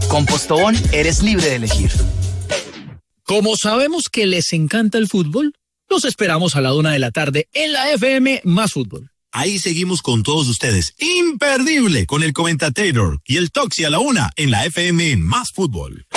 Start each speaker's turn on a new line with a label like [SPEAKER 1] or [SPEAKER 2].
[SPEAKER 1] Con Postobón eres libre de elegir.
[SPEAKER 2] Como sabemos que les encanta el fútbol, los esperamos a la 1:00 p.m. en la FM Más Fútbol.
[SPEAKER 3] Ahí seguimos con todos ustedes. Imperdible con el Comentator y el Toxi a la 1:00 en la FM Más Fútbol.